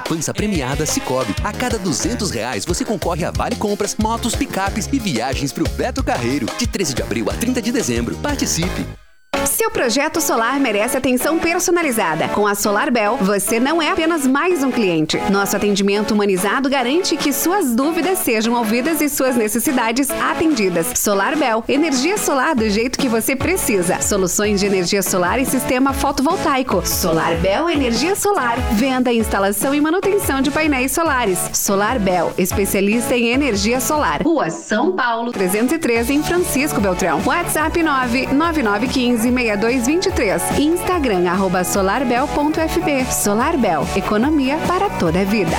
poupança premiada Sicoob. A cada R$200 você concorre a vale compras, motos, picapes e viagens pro Beto Carreiro. De 13 de abril a 30 de dezembro. Participe! Seu projeto solar merece atenção personalizada. Com a SolarBel, você não é apenas mais um cliente. Nosso atendimento humanizado garante que suas dúvidas sejam ouvidas e suas necessidades atendidas. SolarBel, energia solar do jeito que você precisa. Soluções de energia solar e sistema fotovoltaico. SolarBel Energia Solar. Venda, instalação e manutenção de painéis solares. SolarBel, especialista em energia solar. Rua São Paulo, 313, em Francisco Beltrão. WhatsApp 999156223. Instagram, @solarbel.fb. SolarBel, economia para toda a vida.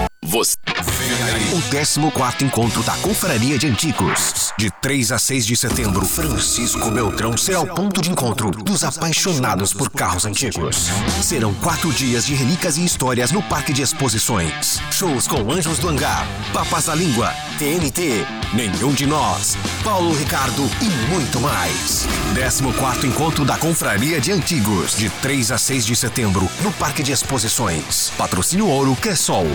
O 14º Encontro da Confraria de Antigos. De 3 a 6 de setembro, Francisco Beltrão será o ponto de encontro dos apaixonados por carros antigos. Serão 4 dias de relíquias e histórias no Parque de Exposições. Shows com Anjos do Hangar, Papas da Língua, TNT, Nenhum de Nós, Paulo Ricardo e muito mais. 14º Encontro da Confraria de Antigos. De 3 a 6 de setembro, no Parque de Exposições. Patrocínio Ouro Cressol.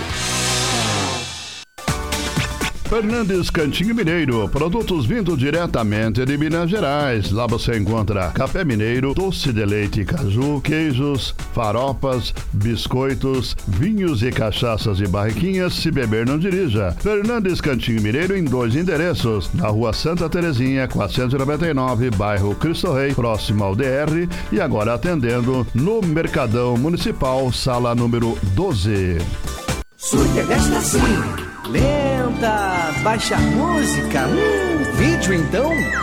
Fernandes Cantinho Mineiro, produtos vindo diretamente de Minas Gerais. Lá você encontra café mineiro, doce de leite caju, queijos, faropas, biscoitos, vinhos e cachaças e barriquinhas. Se beber, não dirija. Fernandes Cantinho Mineiro em 2 endereços. Na Rua Santa Terezinha, 499, bairro Cristo Rei, próximo ao DR. E agora atendendo no Mercadão Municipal, sala número 12. Surya desta sim. Lenta, baixa música, vídeo então.